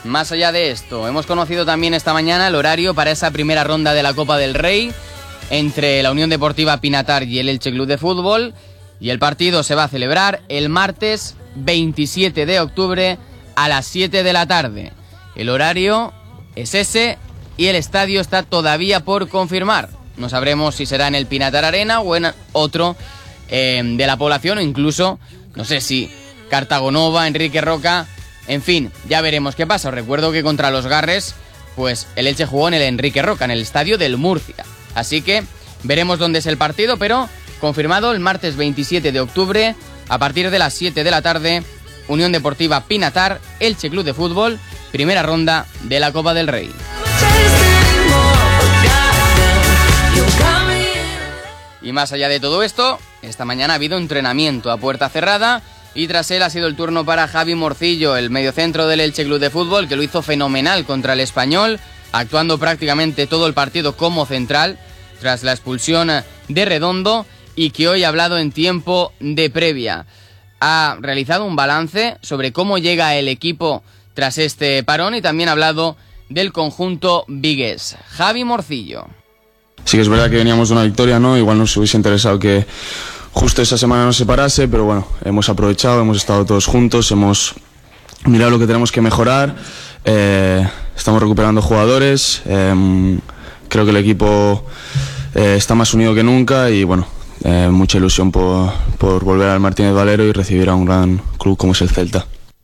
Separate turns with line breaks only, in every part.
Más allá de esto, hemos conocido también esta mañana el horario para esa primera ronda de la Copa del Rey entre la Unión Deportiva Pinatar y el Elche Club de Fútbol, y el partido se va a celebrar el martes 27 de octubre a las 7 de la tarde. El horario es ese y el estadio está todavía por confirmar. No sabremos si será en el Pinatar Arena o en otro de la población, o incluso, no sé si Cartagonova, Enrique Roca, en fin, ya veremos qué pasa. Os recuerdo que contra los Garres, pues el Elche jugó en el Enrique Roca, en el estadio del Murcia. Así que veremos dónde es el partido, pero confirmado el martes 27 de octubre, a partir de las 7 de la tarde, Unión Deportiva Pinatar, Elche Club de Fútbol, primera ronda de la Copa del Rey. Y más allá de todo esto, esta mañana ha habido entrenamiento a puerta cerrada y tras él ha sido el turno para Javi Morcillo, el mediocentro del Elche Club de Fútbol, que lo hizo fenomenal contra el Español, actuando prácticamente todo el partido como central tras la expulsión de Redondo, y que hoy ha hablado en tiempo de previa. Ha realizado un balance sobre cómo llega el equipo tras este parón y también ha hablado del conjunto vigués. Javi Morcillo.
Sí que es verdad que veníamos de una victoria, ¿no? Igual nos hubiese interesado que justo esa semana nos separase, pero bueno, hemos aprovechado, hemos estado todos juntos, hemos mirado lo que tenemos que mejorar, estamos recuperando jugadores, creo que el equipo está más unido que nunca y bueno, mucha ilusión por volver al Martínez Valero y recibir a un gran club como es el Celta.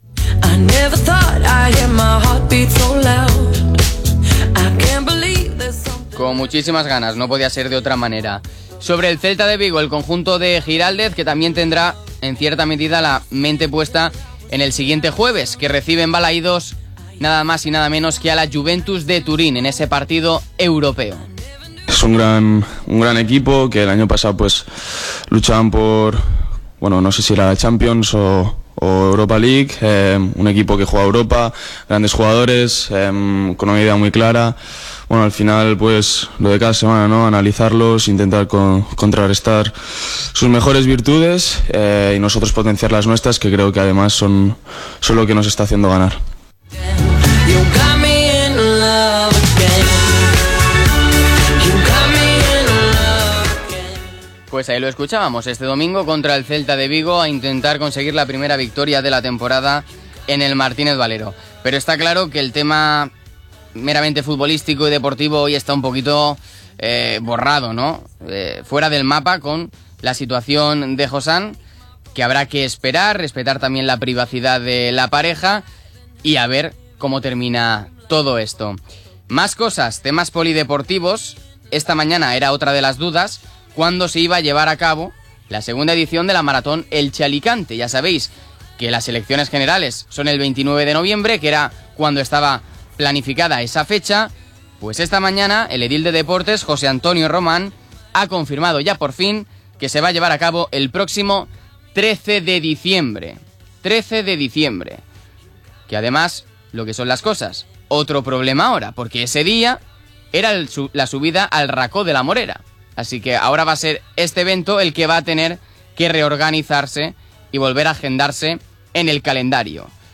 Con muchísimas ganas, no podía ser de otra manera. Sobre el Celta de Vigo, el conjunto de Giraldez, que también tendrá en cierta medida la mente puesta en el siguiente jueves, que recibe en Balaídos nada más y nada menos que a la Juventus de Turín en ese partido europeo.
Es un gran equipo que el año pasado pues luchaban por, bueno, no sé si era Champions o Europa League, un equipo que juega a Europa, grandes jugadores, con una idea muy clara. Bueno, al final pues lo de cada semana, ¿no? Analizarlos, intentar contrarrestar sus mejores virtudes y nosotros potenciar las nuestras, que creo que además son lo que nos está haciendo ganar.
Pues ahí lo escuchábamos, este domingo contra el Celta de Vigo, a intentar conseguir la primera victoria de la temporada en el Martínez Valero. Pero está claro que el tema meramente futbolístico y deportivo hoy está un poquito borrado, ¿no? Fuera del mapa con la situación de Josán, que habrá que esperar, respetar también la privacidad de la pareja y a ver cómo termina todo esto. Más cosas, temas polideportivos. Esta mañana era otra de las dudas, cuándo se iba a llevar a cabo la segunda edición de la Maratón Elche-Alicante. Ya sabéis que las elecciones generales son el 29 de noviembre, que era cuando estaba planificada esa fecha. Pues esta mañana el edil de Deportes, José Antonio Román, ha confirmado ya por fin que se va a llevar a cabo el próximo 13 de diciembre. 13 de diciembre. Que además, lo que son las cosas, otro problema ahora, porque ese día era la subida al Racó de la Morera. Así que ahora va a ser este evento el que va a tener que reorganizarse y volver a agendarse en el calendario.